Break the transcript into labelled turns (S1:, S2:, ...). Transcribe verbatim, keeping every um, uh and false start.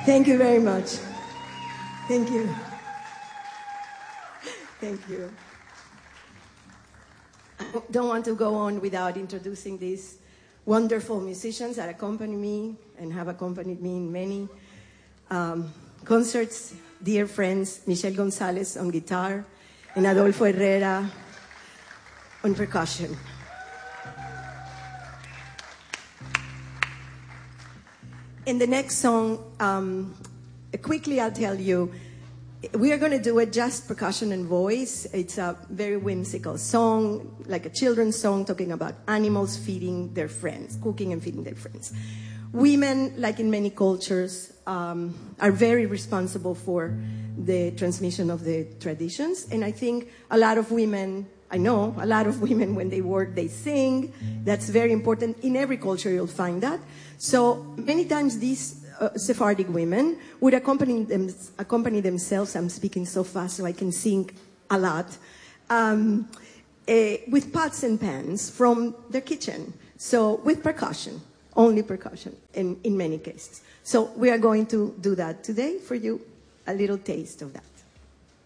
S1: Thank you very much. Thank you. Thank you. I don't want to go on without introducing these wonderful musicians that accompany me and have accompanied me in many um, concerts. Dear friends, Michelle Gonzalez on guitar and Adolfo Herrera on percussion. In the next song, um, quickly I'll tell you, we are going to do it just percussion and voice. It's a very whimsical song, like a children's song talking about animals feeding their friends, cooking and feeding their friends. Women, like in many cultures, um, are very responsible for the transmission of the traditions. And I think a lot of women, I know a lot of women, when they work, they sing. That's very important. In every culture, you'll find that. So many times these uh, Sephardic women would accompany, them, accompany themselves. I'm speaking so fast so I can sing a lot. Um, uh, with pots and pans from their kitchen. So with percussion, only percussion in, in many cases. So we are going to do that today for you, a little taste of that.